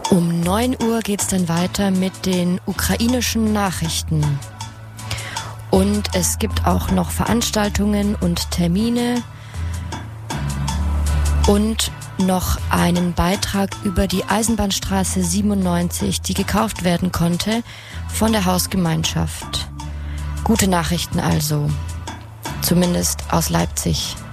Um 9 Uhr geht's dann weiter mit den ukrainischen Nachrichten. Und es gibt auch noch Veranstaltungen und Termine und noch einen Beitrag über die Eisenbahnstraße 97, die gekauft werden konnte von der Hausgemeinschaft. Gute Nachrichten also, zumindest aus Leipzig.